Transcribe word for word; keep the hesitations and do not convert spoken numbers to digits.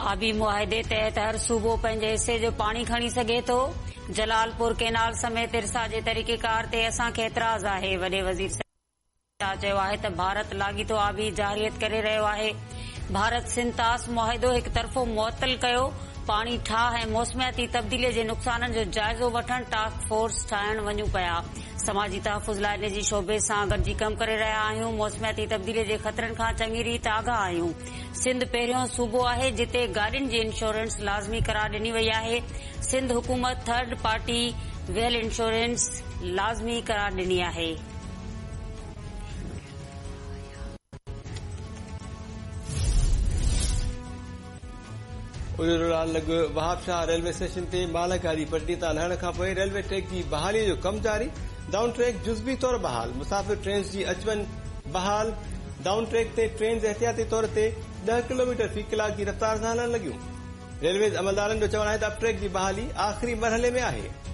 आबी मुआहिदे तहत हर सूबो पंहिंजे हिसे जो पाणी खणी सघे थो। जलालपुर केनाल समेत इरसा जे तरीक़ेकार ते असांखे एतिराज़ आहे। वॾे वज़ीर चयो आहे त भारत लाॻीतो आबी जारियत करे रहियो आहे। भारत सिंध तास मुआहिदो हिक तरफ़ो मुअतल कयो। पाणी ठाह ऐं मौसमियाती तब्दीलीअ जे नुक़साननि जो जाइज़ो वठण टास्क फोर्स ठाहिण वञूं पिया। समाजी तहफ़ुज़ लाइ निजी शोबे सां गॾिजी कम करे रहिया आहियूं। मौसमियाती तब्दीलीअ जे ख़तरनि खां चङी रीति आगाह आहियूं। सिंध पहिरियों सूबो आहे जिते गाॾियुनि जी इंश्योरेंस लाज़मी करार ॾिनी वई आहे। सिंध हुकूमत थर्ड पार्टी वेल इंश्योरेंस लाज़मी करार ॾिनी आहे। लॻ वहाब शाह रेलवे स्टेशन ते मालगाड़ी पट्टी तां लहण खां पोइ रेलवे ट्रैक जी बहाली जो कम जारी। डाउन ट्रैक जुज़वी तौर बहाल। मुसाफ़िर ट्रेन जी अचवञ बहाल। डाउन ट्रैक ते ट्रेन एहतियाती तौर ते ॾह किलोमीटर फी कलाक जी रफ़्तार सां हलण लॻियूं। रेलवे अमलदारनि जो चवणु आहे त अप ट्रैक जी बहाली आख़िरी मरहले में आहे।